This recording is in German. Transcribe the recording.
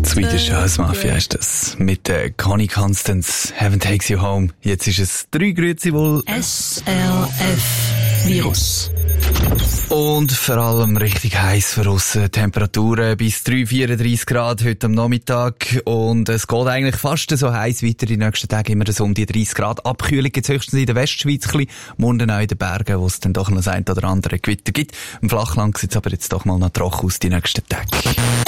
Swedish House Mafia ist das. Mit Connie Constance, Heaven Takes You Home. Jetzt ist es 3 Grüezi wohl. SRF-Virus. Und vor allem richtig heiß für uns. Temperaturen bis 34 Grad heute am Nachmittag. Und es geht eigentlich fast so heiß weiter die nächsten Tage. Immer so um die 30 Grad. Abkühlung gibt es höchstens in der Westschweiz ein bisschen. Morgen auch in den Bergen, wo es dann doch noch das ein oder andere Gewitter gibt. Im Flachland sieht es aber jetzt doch mal noch trocken aus die nächsten Tage.